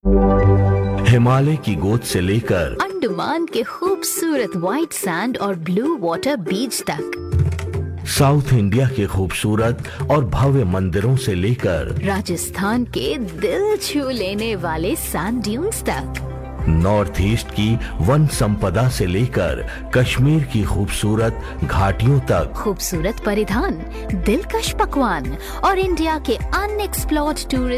हिमालय की गोद से लेकर अंडमान के खूबसूरत व्हाइट सैंड और ब्लू वाटर बीच तक, साउथ इंडिया के खूबसूरत और भव्य मंदिरों से लेकर राजस्थान के दिल छू लेने वाले सैंड ड्यून्स तक, नॉर्थ ईस्ट की वन संपदा से लेकर कश्मीर की खूबसूरत घाटियों तक, खूबसूरत परिधान, दिलकश पकवान और इंडिया के अनएक्सप्लोर्ड टूरिस्ट